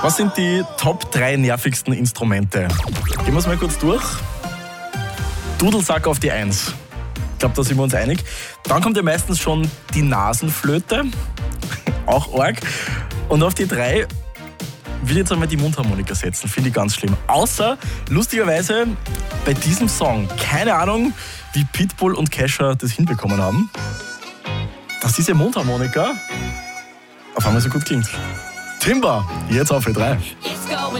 Was sind die Top 3 nervigsten Instrumente? Gehen wir es mal kurz durch. Dudelsack auf die 1. Ich glaube, da sind wir uns einig. Dann kommt ja meistens schon die Nasenflöte. Auch arg. Und auf die 3 will ich jetzt einmal die Mundharmonika setzen. Finde ich ganz schlimm. Außer, lustigerweise, bei diesem Song, keine Ahnung, wie Pitbull und Kesha das hinbekommen haben, dass diese Mundharmonika auf einmal so gut klingt. Timber, jetzt auf für 3. It's going